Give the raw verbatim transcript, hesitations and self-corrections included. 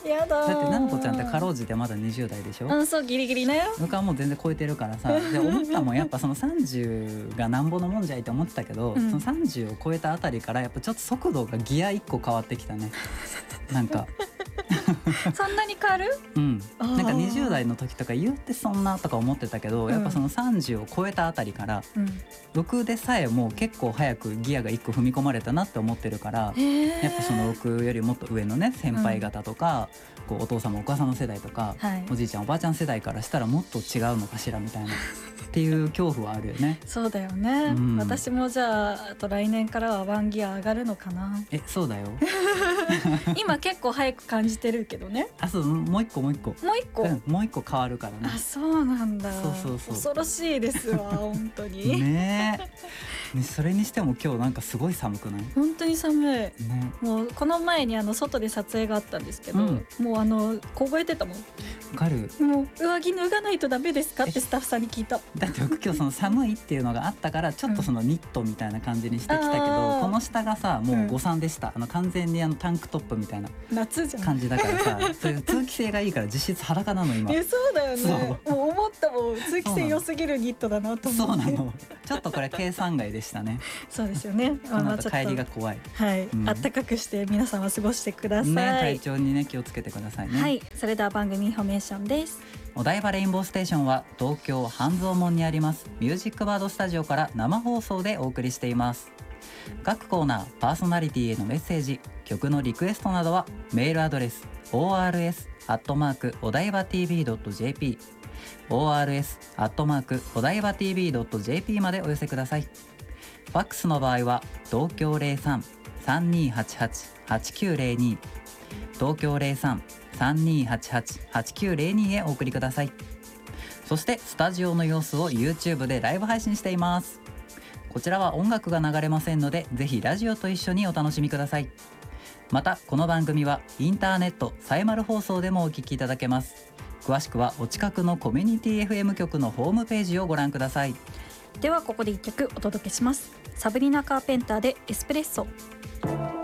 やだー。 だってななこちゃんってかろうじてまだにじゅう代でしょ。 うん、そうギリギリだよ。 僕はもう全然超えてるからさ。で思ったもん、やっぱそのさんじゅうがなんぼのもんじゃいって思ってたけど、 うん、 そのさんじゅうを超えたあたりからやっぱちょっと速度がギアいっこ変わってきたね。なんかそんなに変わる？ うん、なんかにじゅう代の時とか言ってそんなとか思ってたけど、 うん、 やっぱそのさんじゅうを超えたあたりから、うん、僕でさえもう結構早くギアがいっこ踏み込まれたなって思ってるから、やっぱその僕よりもっと上のね先輩方とか、うん、こうお父様お母さんの世代とか、はい、おじいちゃんおばあちゃん世代からしたらもっと違うのかしらみたいなっていう恐怖はあるよね。 そうだよね、うん、私もじゃああと来年からはワンギア上がるのかな。 え、そうだよ今結構早く感じてるけどね。 あ、そう、もう一個もう一個もう一個、 うん、もう一個変わるからね。 あ、そうなんだ。 そうそうそう、 恐ろしいですわ本当にねえ、ね、それにしても今日なんかすごい寒くない？ 本当に寒い、ね、もうこの前にあの外で撮影があったんですけど、うん、もうあの凍えてたもん。わかる。 もう上着脱がないとダメですかってスタッフさんに聞いた。 だって僕今日その寒いっていうのがあったからちょっとそのニットみたいな感じにしてきたけど、うん、この下がさもう誤算でした、うん、あの完全にあのタンクトップみたいな夏じゃん感じだからさそれ通気性がいいから実質裸なの今。 え、そうだよね。もう思ったもん、通気性良すぎるニットだなと思って。 そうなの、ちょっとこれ計算外でしたね。 そうですよね。 この後帰りが怖い。 はい、うん、暖かくして皆さんは過ごしてください、ね、 体調にね気をつけてくださいね。 はい、それでは番組インフォメーションです。 お台場レインボーステーションは東京半蔵門にありますミュージックバードスタジオから生放送でお送りしています。各コーナーパーソナリティへのメッセージ、曲のリクエストなどはメールアドレス オーアールエス アットマーク お台場 ティービー ドット ジェーピー オーアールエス アットマーク お台場 ティービー ドット ジェーピー までお寄せください。ファックスの場合は東京 ゼロさん さんにーはちはち はちきゅうゼロに 東京 ゼロさん さんにーはちはち はちきゅうゼロに へお送りください。そしてスタジオの様子を YouTube でライブ配信しています。こちらは音楽が流れませんので、ぜひラジオと一緒にお楽しみください。またこの番組はインターネットサイマル放送でもお聞きいただけます。詳しくはお近くのコミュニティ エフエム 局のホームページをご覧ください。 ではここで一曲お届けします。サブリナ・カーペンターでエスプレッソ。